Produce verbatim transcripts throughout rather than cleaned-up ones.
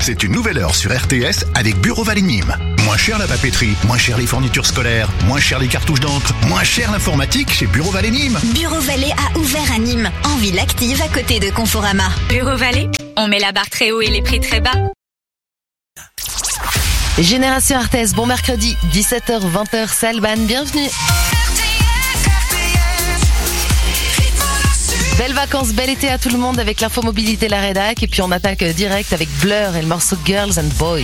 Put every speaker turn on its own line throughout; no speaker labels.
C'est une nouvelle heure sur R T S avec Bureau Vallée Nîmes. Moins cher la papeterie, moins cher les fournitures scolaires, moins cher les cartouches d'encre, moins cher l'informatique chez Bureau Vallée Nîmes.
Bureau Vallée a ouvert à Nîmes, en ville active à côté de Conforama.
Bureau Vallée, on met la barre très haut et les prix très bas.
Génération R T S, bon mercredi, dix-sept heures vingt, c'est Alban, bienvenue. Belles vacances, bel été à tout le monde avec l'info mobilité la rédac et puis on attaque direct avec Blur et le morceau Girls and Boys.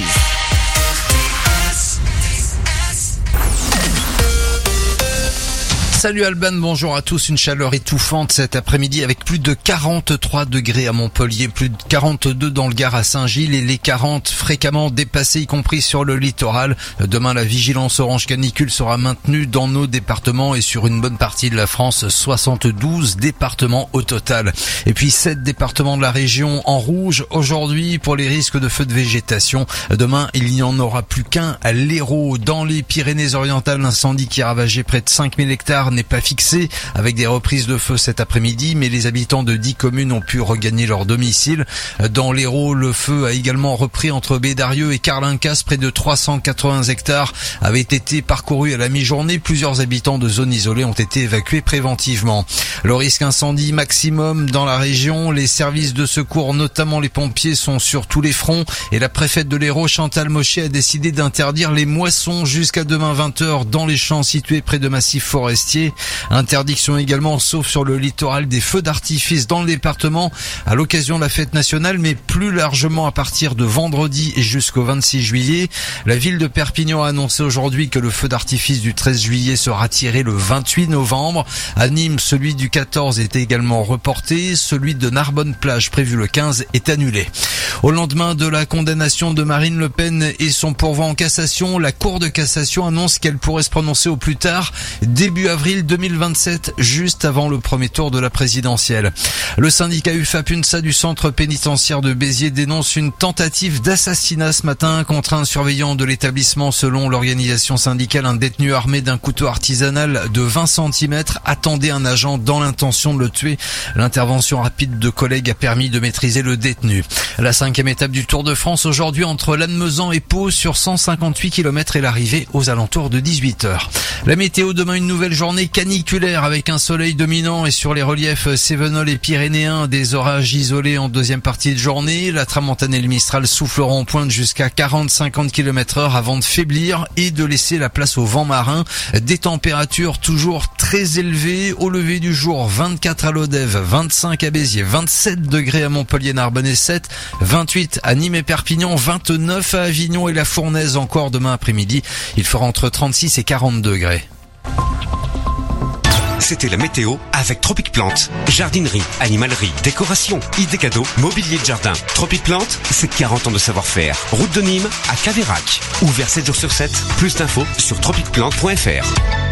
Salut Alban, bonjour à tous. Une chaleur étouffante cet après-midi avec plus de quarante-trois degrés à Montpellier, plus de quarante-deux dans le Gard à Saint-Gilles et les quarante fréquemment dépassés, y compris sur le littoral. Demain, la vigilance orange canicule sera maintenue dans nos départements et sur une bonne partie de la France, soixante-douze départements au total. Et puis sept départements de la région en rouge aujourd'hui pour les risques de feux de végétation. Demain, il n'y en aura plus qu'un à l'Hérault. Dans les Pyrénées-Orientales, l'incendie qui a ravagé près de cinq mille hectares n'est pas fixé avec des reprises de feu cet après-midi, mais les habitants de dix communes ont pu regagner leur domicile. Dans l'Hérault, le feu a également repris entre Bédarieux et Carlincas. Près de trois cent quatre-vingts hectares avaient été parcourus à la mi-journée. Plusieurs habitants de zones isolées ont été évacués préventivement. Le risque incendie maximum dans la région. Les services de secours, notamment les pompiers, sont sur tous les fronts et la préfète de l'Hérault, Chantal Mochet, a décidé d'interdire les moissons jusqu'à demain vingt heures dans les champs situés près de massifs forestiers. Interdiction également, sauf sur le littoral, des feux d'artifice dans le département à l'occasion de la fête nationale, mais plus largement à partir de vendredi et jusqu'au vingt-six juillet. La ville de Perpignan a annoncé aujourd'hui que le feu d'artifice du treize juillet sera tiré le vingt-huit novembre. À Nîmes, celui du quatorze est également reporté. Celui de Narbonne-Plage, prévu le quinze, est annulé. Au lendemain de la condamnation de Marine Le Pen et son pourvoi en cassation, la Cour de cassation annonce qu'elle pourrait se prononcer au plus tard début avril deux mille vingt-sept, juste avant le premier tour de la présidentielle. Le syndicat U F A P UNSA du centre pénitentiaire de Béziers dénonce une tentative d'assassinat ce matin contre un surveillant de l'établissement. Selon l'organisation syndicale, un détenu armé d'un couteau artisanal de vingt centimètres attendait un agent dans l'intention de le tuer. L'intervention rapide de collègues a permis de maîtriser le détenu. La cinquième étape du Tour de France aujourd'hui entre Lannemezan et Pau sur cent cinquante-huit kilomètres et l'arrivée aux alentours de dix-huit heures. La météo demain, une nouvelle journée caniculaire avec un soleil dominant et sur les reliefs cévenols et pyrénéens des orages isolés en deuxième partie de journée. La tramontane et le mistral souffleront en pointe jusqu'à quarante à cinquante kilomètres heure avant de faiblir et de laisser la place au vent marin. Des températures toujours très élevées au lever du jour, vingt-quatre à Lodève, vingt-cinq à Béziers, vingt-sept degrés à Montpellier, Narbonne et sept, vingt-huit à Nîmes et Perpignan, vingt-neuf à Avignon et la Fournaise encore demain après-midi. Il fera entre trente-six et quarante degrés.
C'était la météo avec Tropic Plante. Jardinerie, animalerie, décoration, idées cadeaux, mobilier de jardin. Tropic Plante, c'est quarante ans de savoir-faire. Route de Nîmes à Caveyrac. Ouvert sept jours sur sept. Plus d'infos sur tropic plante point f r.